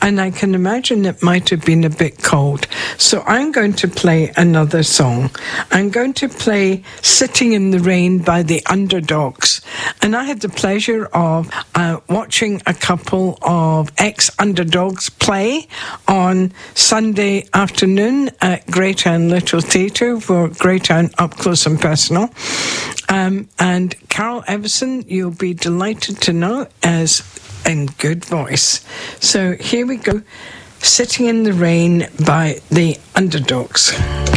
and I can imagine it might have been a bit cold. So I'm going to play another song. I'm going to play Sitting in the Rain by the Underdogs. And I had the pleasure of watching a couple of ex-Underdogs play on Sunday afternoon at Greytown Little Theatre for Greytown Up Close and Personal. And Carol Everson, you'll be delighted to know, as in good voice. So here we go. Sitting in the Rain by the Underdogs.